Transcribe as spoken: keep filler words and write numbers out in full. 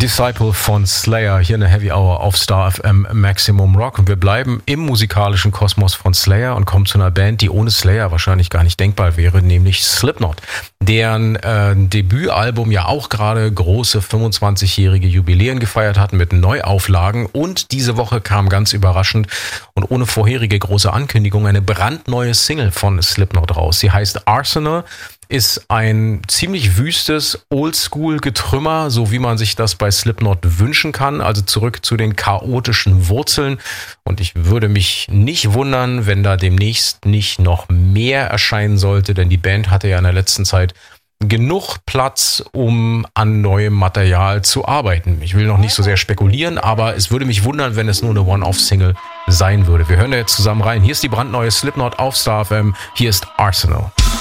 Disciple von Slayer, hier eine Heavy Hour auf Star F M Maximum Rock. Und wir bleiben im musikalischen Kosmos von Slayer und kommen zu einer Band, die ohne Slayer wahrscheinlich gar nicht denkbar wäre, nämlich Slipknot, deren äh, Debütalbum ja auch gerade große fünfundzwanzigjährige Jubiläen gefeiert hat mit Neuauflagen. Und diese Woche kam ganz überraschend und ohne vorherige große Ankündigung eine brandneue Single von Slipknot raus. Sie heißt Arsenal, ist ein ziemlich wüstes Oldschool-Getrümmer, so wie man sich das bei Slipknot wünschen kann, also zurück zu den chaotischen Wurzeln. Und ich würde mich nicht wundern, wenn da demnächst nicht noch mehr erscheinen sollte, denn die Band hatte ja in der letzten Zeit genug Platz, um an neuem Material zu arbeiten. Ich will noch nicht so sehr spekulieren, aber es würde mich wundern, wenn es nur eine One-Off-Single sein würde. Wir hören da jetzt zusammen rein. Hier ist die brandneue Slipknot auf Star F M. Hier ist Arsenal.